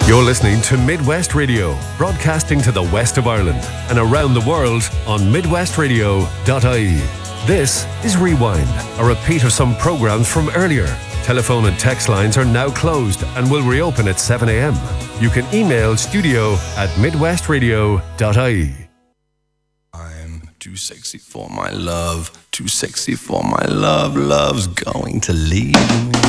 You're listening to Midwest Radio, broadcasting to the west of Ireland and around the world on midwestradio.ie. This is Rewind, a repeat of some programs from earlier. Telephone and text lines are now closed and will reopen at 7 a.m. You can email studio@midwestradio.ie. I'm too sexy for my love, too sexy for my love, love's going to leave me.